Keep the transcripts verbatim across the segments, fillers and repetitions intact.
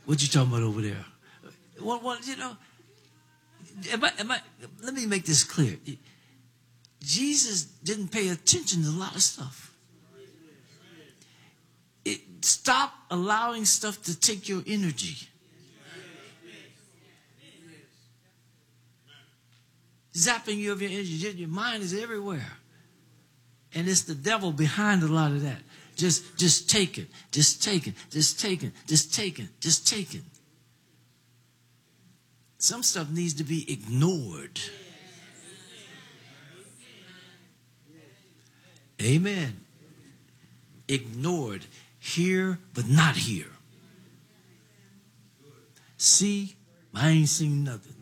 What you talking about over there? Well, well you know, am I, am I, let me make this clear. Jesus didn't pay attention to a lot of stuff. It, stop allowing stuff to take your energy. Zapping you of your energy. Your mind is everywhere. And it's the devil behind a lot of that. Just, just take it. Just take it. Just take it. Just take it. Just take it. Some stuff needs to be ignored. Amen. Ignored. Here, but not here. See, I ain't seen nothing.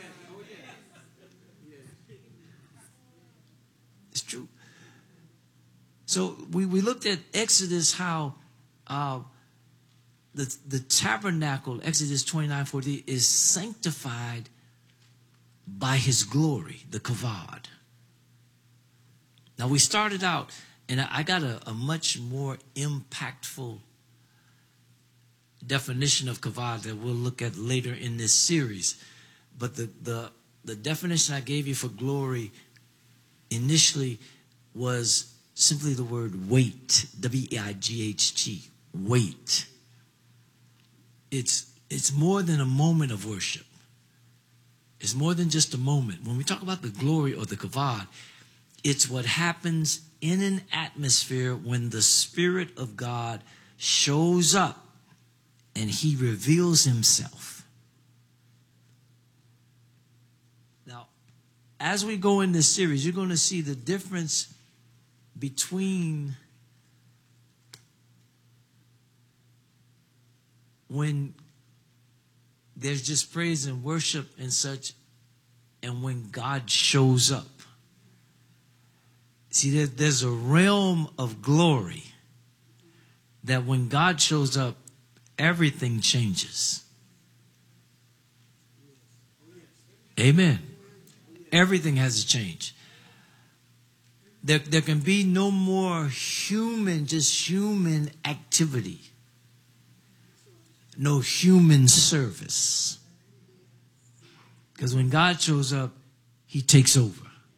It's true. So we, we looked at Exodus, how uh, the, the tabernacle, Exodus twenty-nine forty, is sanctified by his glory, the kavod. Now we started out, and I, I got a, a much more impactful definition of kavod that we'll look at later in this series. But the, the, the definition I gave you for glory initially was simply the word weight, W E I G H T, weight. It's, it's more than a moment of worship. It's more than just a moment. When we talk about the glory or the kavod, it's what happens in an atmosphere when the Spirit of God shows up and he reveals himself. Now, as we go in this series, you're going to see the difference between when there's just praise and worship and such, and when God shows up. See, there, there's a realm of glory that when God shows up, everything changes. Amen. Everything has to change. There, there can be no more human, just human activity. No human service. Because when God shows up, he takes over.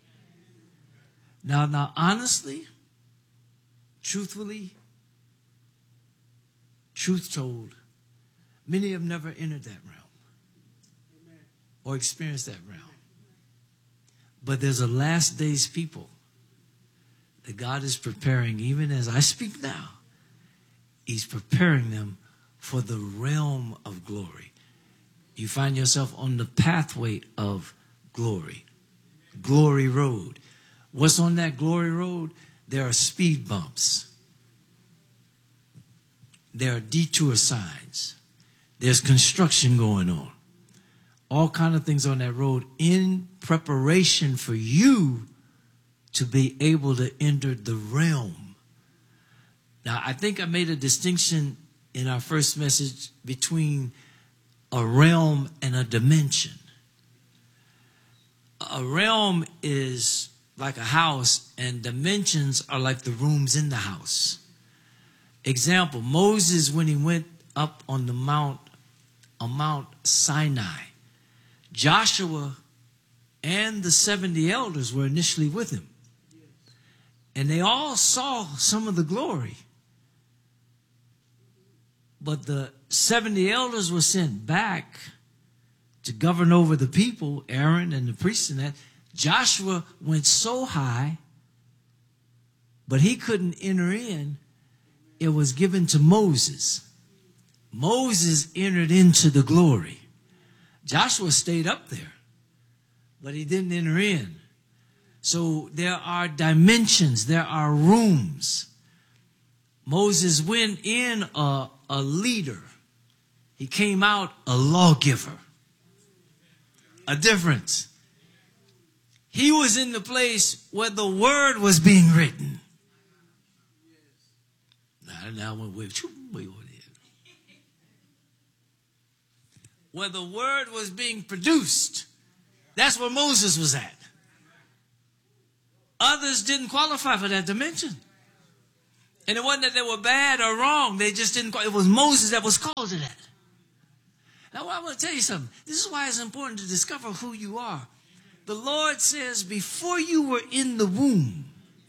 Now, now, honestly, truthfully, truth told, many have never entered that realm or experienced that realm. But there's a last days people that God is preparing, even as I speak now. He's preparing them for the realm of glory. You find yourself on the pathway of glory. Glory road. What's on that glory road? There are speed bumps. There are detour signs. There's construction going on. All kind of things on that road in preparation for you to be able to enter the realm. Now, I think I made a distinction in our first message between a realm and a dimension. A realm is like a house, and dimensions are like the rooms in the house. Example, Moses, when he went up on the mount, on Mount Sinai, Joshua and the seventy elders were initially with him. And they all saw some of the glory. But the seventy elders were sent back to govern over the people, Aaron and the priests and that. Joshua went so high, but he couldn't enter in. It was given to Moses. Moses entered into the glory. Joshua stayed up there, but he didn't enter in. So there are dimensions, there are rooms. Moses went in a, a leader. He came out a lawgiver. A difference. He was in the place where the word was being written. Now, now I went way, way over there. Where the word was being produced. That's where Moses was at. Others didn't qualify for that dimension. And it wasn't that they were bad or wrong. They just didn't. It was Moses that was called to that. Now, I want to tell you something. This is why it's important to discover who you are. The Lord says, before you were in the womb.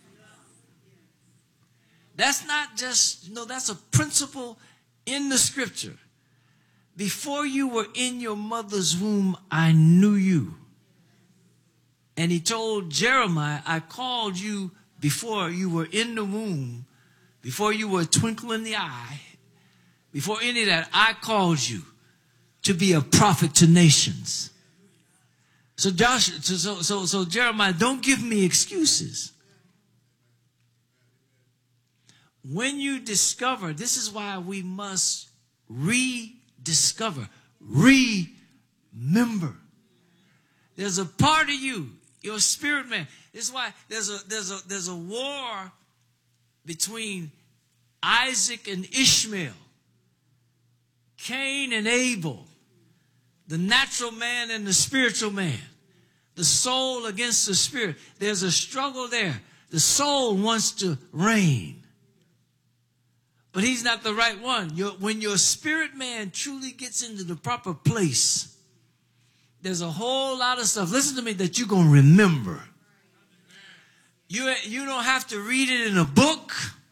That's not just, you know, that's a principle in the scripture. Before you were in your mother's womb, I knew you. And he told Jeremiah, I called you before you were in the womb, before you were a twinkle in the eye, before any of that, I called you to be a prophet to nations. So Josh, so, so, so Jeremiah, don't give me excuses. When you discover, this is why we must rediscover, remember. There's a part of you, your spirit man. This is why there's a there's a there's a war between Isaac and Ishmael, Cain and Abel, the natural man and the spiritual man, the soul against the spirit. There's a struggle there. The soul wants to reign, but he's not the right one. Your, when your spirit man truly gets into the proper place, there's a whole lot of stuff, listen to me, that you're going to remember. You, you don't have to read it in a book.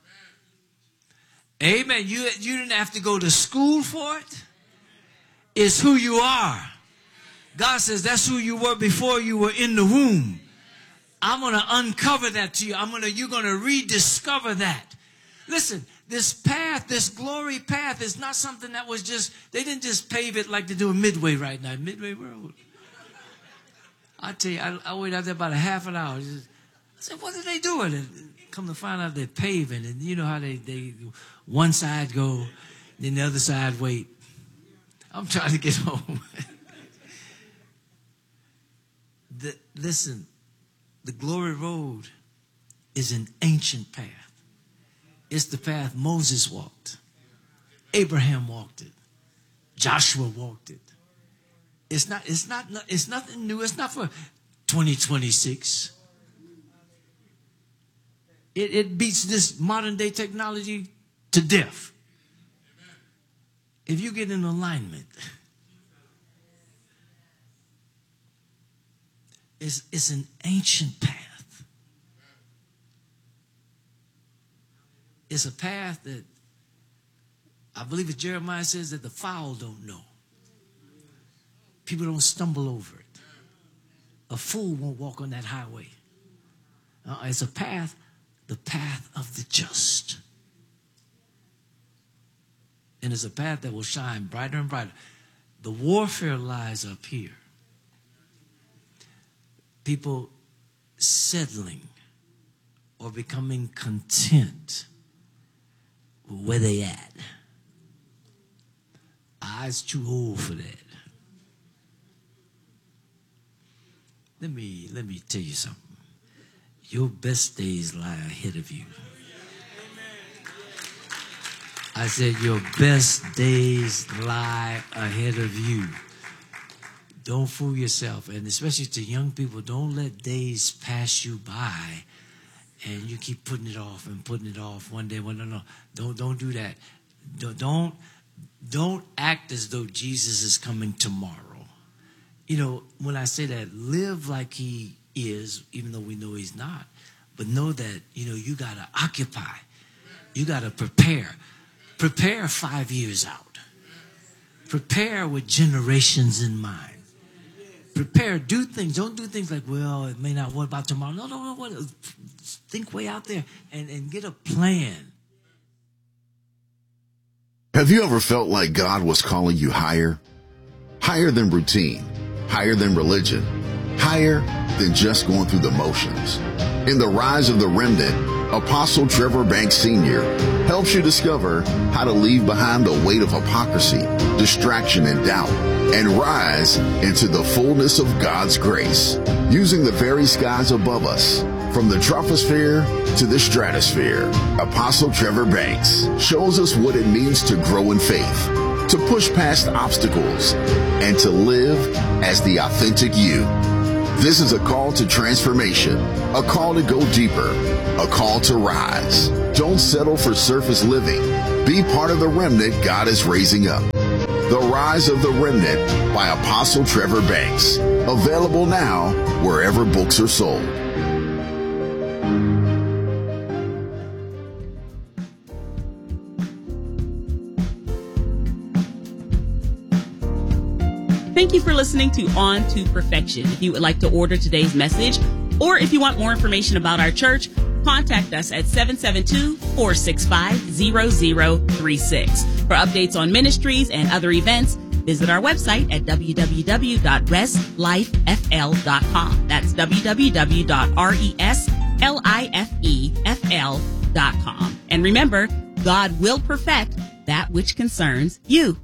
Amen. You, you didn't have to go to school for it. It's who you are. God says that's who you were before you were in the womb. I'm going to uncover that to you. I'm going to, you're going to rediscover that. Listen, this path, this glory path is not something that was just, they didn't just pave it like they do in Midway right now. Midway Road. I tell you, I, I waited out there about a half an hour. I said, what are they doing? And come to find out they're paving. And you know how they, they one side go, then the other side wait. I'm trying to get home. the, listen, the glory road is an ancient path. It's the path Moses walked. Abraham walked it. Joshua walked it. It's not, it's not, it's nothing new. It's not for twenty twenty-six. It, it beats this modern day technology to death. If you get in alignment, it's, it's an ancient path. It's a path that I believe it Jeremiah says that the fowl don't know. People don't stumble over it. A fool won't walk on that highway. Uh, it's a path, the path of the just. And it's a path that will shine brighter and brighter. The warfare lies up here. People settling or becoming content with where they at. I's too old for that. Let me, let me tell you something. Your best days lie ahead of you. I said your best days lie ahead of you. Don't fool yourself. And especially to young people, don't let days pass you by and you keep putting it off and putting it off one day. Well, no, no, don't, don't do that. Don't, don't, don't act as though Jesus is coming tomorrow. You know, when I say that, live like he is, even though we know he's not. But know that, you know, you got to occupy. You got to prepare. Prepare five years out. Prepare with generations in mind. Prepare, do things. Don't do things like, well, it may not, what about tomorrow? No, no, no. What, think way out there and, and get a plan. Have you ever felt like God was calling you higher? Higher than routine, higher than religion, higher than just going through the motions. In The Rise of the Remnant, Apostle Trevor Banks Senior helps you discover how to leave behind the weight of hypocrisy, distraction, and doubt, and rise into the fullness of God's grace, using the very skies above us. From the troposphere to the stratosphere, Apostle Trevor Banks shows us what it means to grow in faith, to push past obstacles, and to live as the authentic you. This is a call to transformation, a call to go deeper, a call to rise. Don't settle for surface living. Be part of the remnant God is raising up. The Rise of the Remnant by Apostle Trevor Banks. Available now wherever books are sold. Thank you for listening to On to Perfection. If you would like to order today's message, or if you want more information about our church, contact us at seven seven two, four six five, zero zero three six. For updates on ministries and other events, visit our website at w w w dot rest life f l dot com. That's w w w dot rest life f l dot com. And remember, God will perfect that which concerns you.